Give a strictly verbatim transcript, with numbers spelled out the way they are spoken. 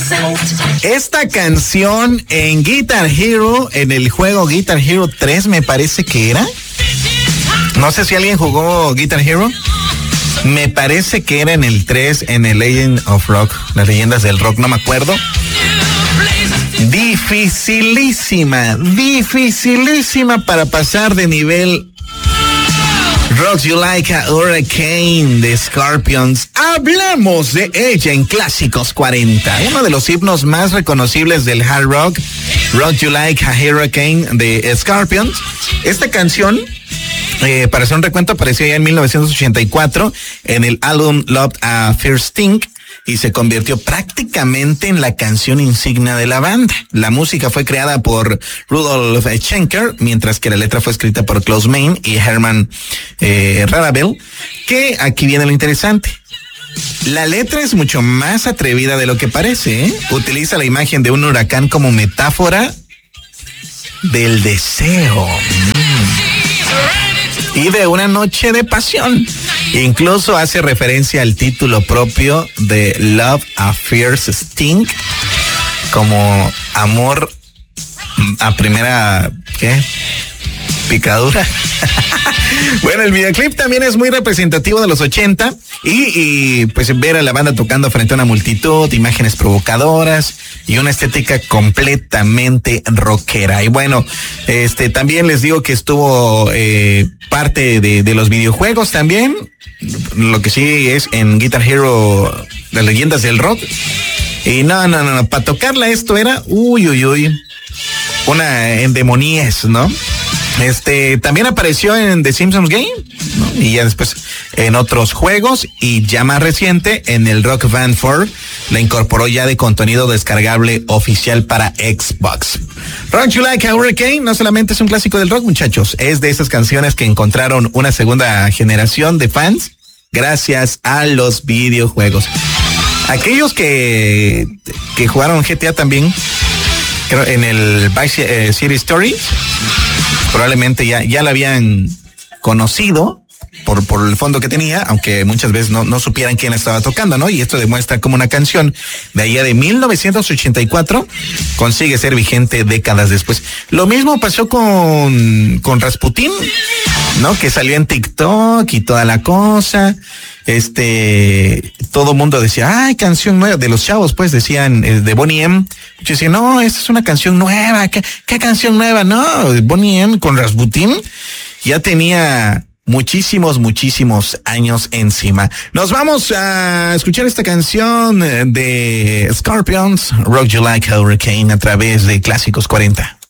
Esta canción en Guitar Hero, en el juego Guitar Hero tres, me parece que era. No sé si alguien jugó Guitar Hero. Me parece que era en el tres, en el Legend of Rock, las leyendas del rock, no me acuerdo. Dificilísima, dificilísima para pasar de nivel. Rocks You Like a Hurricane de Scorpions. Hablamos de ella en Clásicos cuarenta. Uno de los himnos más reconocibles del hard rock, Rock You Like a Hurricane de Scorpions. Esta canción, eh, para hacer un recuento, apareció ya en mil novecientos ochenta y cuatro en el álbum Love a First Sting y se convirtió prácticamente en la canción insignia de la banda. La música fue creada por Rudolf Schenker, mientras que la letra fue escrita por Klaus Meine y Hermann eh, Rarebell, que aquí viene lo interesante. La letra es mucho más atrevida de lo que parece, ¿eh? Utiliza la imagen de un huracán como metáfora del deseo. Mm. Y de una noche de pasión. Incluso hace referencia al título propio de Love a First Sting, como amor a primera, ¿qué? Picadura. Bueno, el videoclip también es muy representativo de los ochenta y, y pues ver a la banda tocando frente a una multitud, imágenes provocadoras y una estética completamente rockera. Y bueno, este también les digo que estuvo eh, parte de, de los videojuegos también. Lo que sí es en Guitar Hero, las leyendas del rock. Y no, no, no, no, para tocarla esto era, uy, uy, uy, una endemoniez, ¿no? Este, también apareció en The Simpsons Game, ¿no? Y ya después en otros juegos y ya más reciente en el Rock Band cuatro la incorporó ya de contenido descargable oficial para Xbox. Rock You Like a Hurricane no solamente es un clásico del rock, muchachos, es de esas canciones que encontraron una segunda generación de fans gracias a los videojuegos. Aquellos que, que jugaron G T A también, creo, en el Vice City Stories, probablemente ya, ya la habían conocido por, por el fondo que tenía, aunque muchas veces no, no supieran quién estaba tocando, ¿no? Y esto demuestra cómo una canción de allá de mil novecientos ochenta y cuatro consigue ser vigente décadas después. Lo mismo pasó con, con Rasputin, ¿no? Que salió en TikTok y toda la cosa. Este, todo mundo decía, ay, canción nueva, de los chavos, pues, decían, eh, de Boney M. Yo decía, no, esta es una canción nueva, ¿qué, qué canción nueva? No, Boney M con Rasputin ya tenía muchísimos, muchísimos años encima. Nos vamos a escuchar esta canción de Scorpions, Rock You Like a Hurricane, a través de Clásicos cuarenta.